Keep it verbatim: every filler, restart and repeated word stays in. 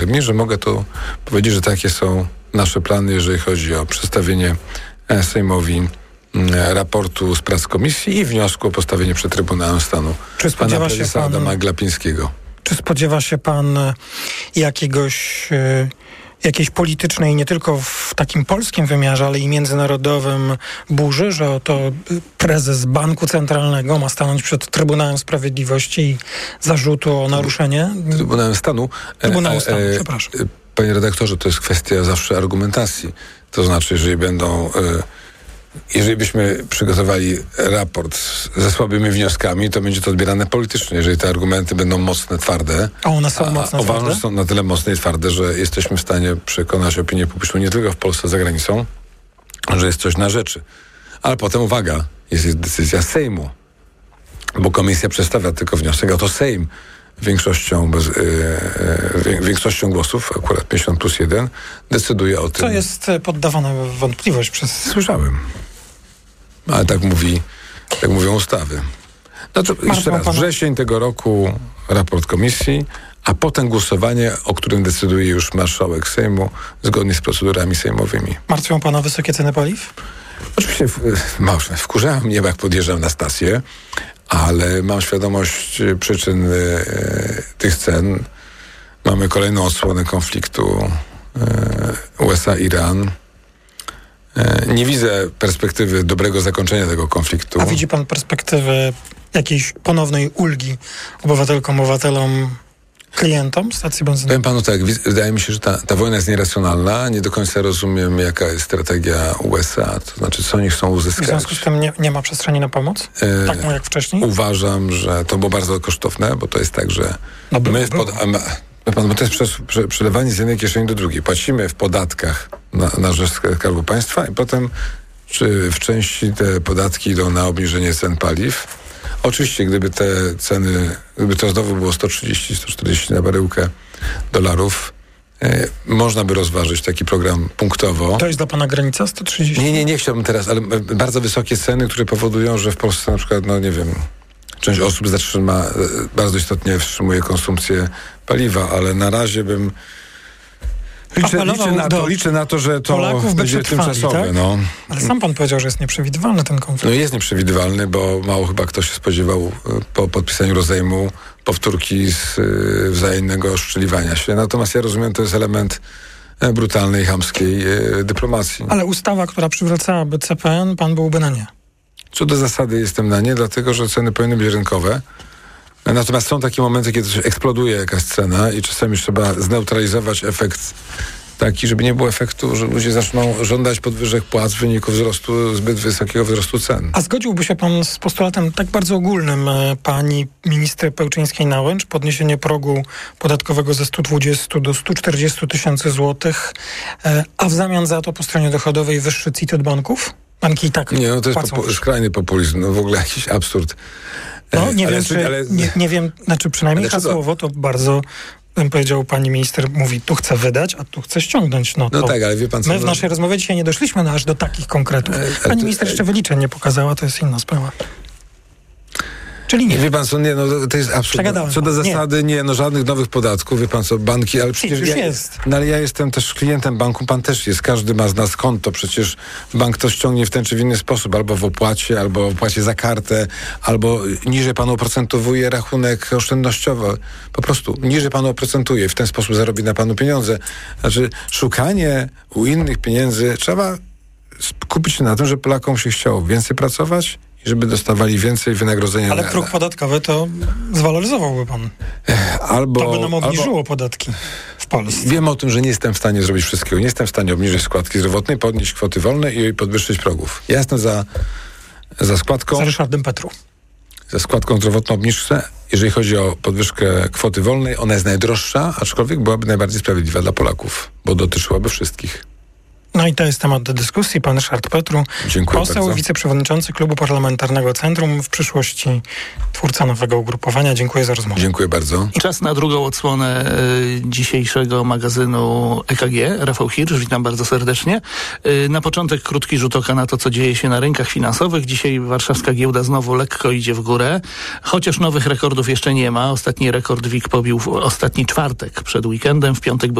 Że mogę tu powiedzieć, że takie są nasze plany, jeżeli chodzi o przedstawienie Sejmowi raportu z prac komisji i wniosku o postawienie przed Trybunałem Stanu Czy pana prezesa pan, Adama Glapińskiego. Czy spodziewa się pan jakiegoś, jakiejś politycznej, nie tylko w takim polskim wymiarze, ale i międzynarodowym burzy, że oto prezes Banku Centralnego ma stanąć przed Trybunałem Sprawiedliwości i zarzutu o naruszenie? Trybunałem Stanu. Trybunału Stanu, e, e, przepraszam. Panie redaktorze, to jest kwestia zawsze argumentacji. To znaczy, jeżeli będą... E, Jeżeli byśmy przygotowali raport ze słabymi wnioskami, to będzie to odbierane politycznie. Jeżeli te argumenty będą mocne, twarde... A one są mocne, a uważam, że są na tyle mocne i twarde, że jesteśmy w stanie przekonać opinię publiczną nie tylko w Polsce, za granicą, że jest coś na rzeczy. Ale potem, uwaga, jest decyzja Sejmu. Bo komisja przedstawia tylko wniosek, a to Sejm większością, bez, yy, większością głosów, akurat pięćdziesiąt plus jeden, decyduje o tym. To jest poddawane w wątpliwość przez... Słyszałem. Ale tak mówi, tak mówią ustawy. No to jeszcze raz, wrzesień tego roku raport komisji, a potem głosowanie, o którym decyduje już marszałek Sejmu, zgodnie z procedurami sejmowymi. Martwią pana wysokie ceny paliw? Oczywiście wkurzałem mnie, jak podjeżdżam na stację, ale mam świadomość przyczyn e, tych cen. Mamy kolejną odsłonę konfliktu e, U S A-Iran. E, nie widzę perspektywy dobrego zakończenia tego konfliktu. A widzi pan perspektywę jakiejś ponownej ulgi obywatelkom, obywatelom, klientom stacji benzynowej? Powiem panu tak, wydaje mi się, że ta, ta wojna jest nieracjonalna. Nie do końca rozumiem, jaka jest strategia U S A, to znaczy, co oni chcą uzyskać. W związku z tym nie, nie ma przestrzeni na pomoc? E, tak jak wcześniej? Uważam, że to było bardzo kosztowne, bo to jest tak, że no było, my w pod, a, pan, bo to jest przez, prze, przelewanie z jednej kieszeni do drugiej. Płacimy w podatkach na, na rzecz Skarbu Państwa i potem czy w części te podatki idą na obniżenie cen paliw. Oczywiście, gdyby te ceny, gdyby to znowu było sto trzydzieści sto czterdzieści na baryłkę dolarów, e, można by rozważyć taki program punktowo. To jest dla pana granica sto trzydzieści? Nie, nie, nie chciałbym teraz, ale bardzo wysokie ceny, które powodują, że w Polsce na przykład, no nie wiem, część osób zatrzyma, bardzo istotnie wstrzymuje konsumpcję paliwa, ale na razie bym Liczę, liczę, na to, liczę na to, że to Polaków będzie tymczasowe. Tak? No. Ale sam pan powiedział, że jest nieprzewidywalny ten konflikt. No jest nieprzewidywalny, bo mało chyba ktoś się spodziewał po podpisaniu rozejmu powtórki z y, wzajemnego oszczeliwania się. Natomiast ja rozumiem, to jest element e, brutalnej, chamskiej e, dyplomacji. Ale ustawa, która przywracałaby C P N, pan byłby na nie. Co do zasady jestem na nie, dlatego że ceny powinny być rynkowe. Natomiast są takie momenty, kiedy eksploduje jakaś cena i czasami trzeba zneutralizować efekt taki, żeby nie było efektu, że ludzie zaczną żądać podwyżek płac w wyniku wzrostu, zbyt wysokiego wzrostu cen. A zgodziłby się pan z postulatem tak bardzo ogólnym pani minister Pełczyńskiej-Nałęcz, podniesienie progu podatkowego ze stu dwudziestu do stu czterdziestu tysięcy złotych, a w zamian za to po stronie dochodowej wyższy C I T od banków? Banki i tak Nie, no to jest popu- skrajny populizm, no w ogóle jakiś absurd. No nie ale, wiem, czy, ale, nie, nie wiem, znaczy przynajmniej hasłowo to bardzo, bym powiedział, pani minister mówi, tu chce wydać, a tu chce ściągnąć. No, no tak, ale wie pan co... My w naszej rozmowie dzisiaj nie doszliśmy no, aż do takich konkretów. Pani minister jeszcze wyliczeń nie pokazała, to jest inna sprawa. Czyli nie. Wie pan co, nie, no to jest absurd. Co do zasady, nie. nie, no żadnych nowych podatków, wie pan co, banki, ale przecież już ja, jest. No ale ja jestem też klientem banku, pan też jest, każdy ma z nas konto, przecież bank to ściągnie w ten czy w inny sposób, albo w opłacie, albo w opłacie za kartę, albo niżej panu oprocentowuje rachunek oszczędnościowy. Po prostu niżej panu oprocentuje, w ten sposób zarobi na panu pieniądze. Znaczy, szukanie u innych pieniędzy trzeba skupić się na tym, że Polakom się chciało więcej pracować, i żeby dostawali więcej wynagrodzenia. Ale próg podatkowy to zwaloryzowałby pan. Albo, to by nam obniżyło albo, podatki w Polsce. Wiem o tym, że nie jestem w stanie zrobić wszystkiego. Nie jestem w stanie obniżyć składki zdrowotnej, podnieść kwoty wolne i podwyższyć progów. Ja jestem za, za składką... Za Ryszardem Petru. Za składką zdrowotną obniżkę. Jeżeli chodzi o podwyżkę kwoty wolnej, ona jest najdroższa, aczkolwiek byłaby najbardziej sprawiedliwa dla Polaków, bo dotyczyłaby wszystkich. No i to jest temat do dyskusji. Pan Ryszard Petru, Dziękuję poseł, bardzo. wiceprzewodniczący Klubu Parlamentarnego Centrum, w przyszłości twórca nowego ugrupowania. Dziękuję za rozmowę. Dziękuję bardzo. Czas na drugą odsłonę y, dzisiejszego magazynu E K G. Rafał Hirsch, witam bardzo serdecznie. Y, na początek krótki rzut oka na to, co dzieje się na rynkach finansowych. Dzisiaj warszawska giełda znowu lekko idzie w górę, chociaż nowych rekordów jeszcze nie ma. Ostatni rekord W I G pobił w ostatni czwartek przed weekendem. W piątek był